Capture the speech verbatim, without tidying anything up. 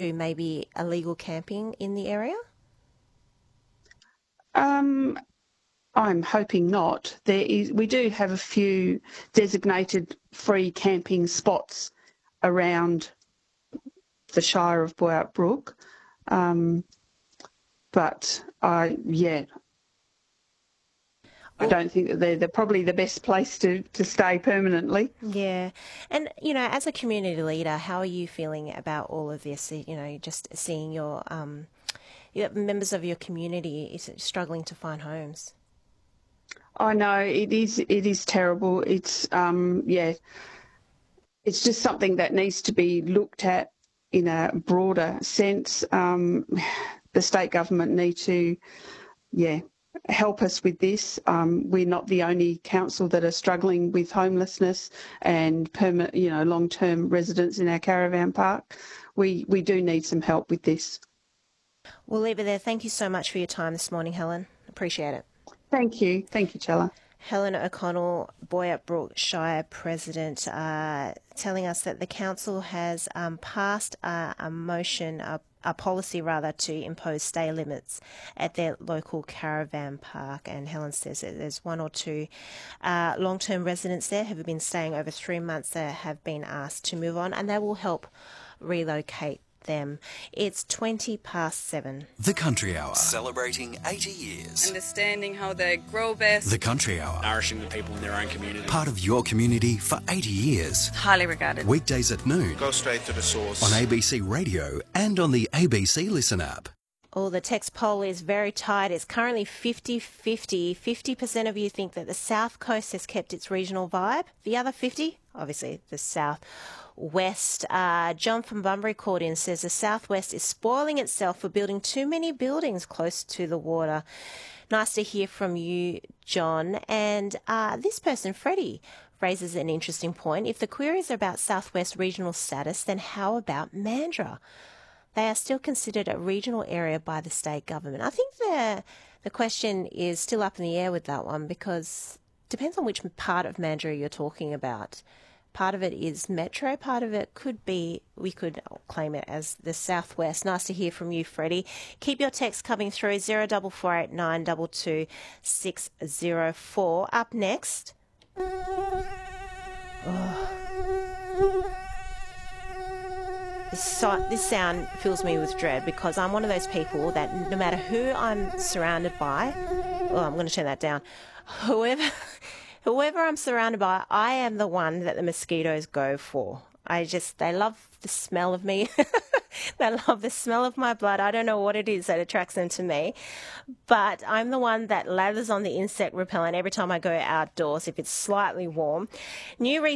to maybe illegal camping in the area? Um, I'm hoping not. There is, we do have a few designated free camping spots around the Shire of Boyart Brook, um, but I, yeah, I don't think that they're, they're probably the best place to, to stay permanently. Yeah. And, you know, as a community leader, how are you feeling about all of this? You know, just seeing your, um, your members of your community is struggling to find homes. I know it is, it is terrible. It's, um, yeah, it's just something that needs to be looked at in a broader sense. Um, the state government need to, yeah, help us with this. Um, we're not the only council that are struggling with homelessness and permanent, you know, long-term residents in our caravan park. We we do need some help with this. We'll leave it there. Thank you so much for your time this morning, Helen. Appreciate it. Thank you. Thank you, Chella. Helen O'Connell, Boyart Brook Shire President, uh, telling us that the council has um, passed uh, a motion, a, a policy rather, to impose stay limits at their local caravan park. And Helen says that there's one or two uh, long-term residents there who have been staying over three months that have been asked to move on, and they will help relocate them. It's twenty past seven. The Country Hour, celebrating eighty years. Understanding how they grow best. The Country Hour, nourishing the people in their own community. Part of your community for eighty years. Highly regarded. Weekdays at noon. Go straight to the source. On A B C Radio and on the A B C Listen app. Oh, the text poll is very tight. It's currently fifty fifty. fifty percent of you think that the South Coast has kept its regional vibe. The other fifty, obviously the South West. Uh, John from Bunbury called in, says the Southwest is spoiling itself for building too many buildings close to the water. Nice to hear from you, John. And uh, this person, Freddie, raises an interesting point. If the queries are about Southwest regional status, then how about Mandurah? They are still considered a regional area by the state government. I think the the question is still up in the air with that one, because it depends on which part of Mandurah you're talking about. Part of it is metro, part of it could be, we could claim it as the Southwest. Nice to hear from you, Freddie. Keep your texts coming through, zero four four eight nine two two six zero four. Up next. Oh. This, so, this sound fills me with dread, because I'm one of those people that no matter who I'm surrounded by, oh, I'm going to turn that down, whoever... Whoever I'm surrounded by, I am the one that the mosquitoes go for. I just, they love the smell of me. They love the smell of my blood. I don't know what it is that attracts them to me, but I'm the one that lathers on the insect repellent every time I go outdoors if it's slightly warm. New research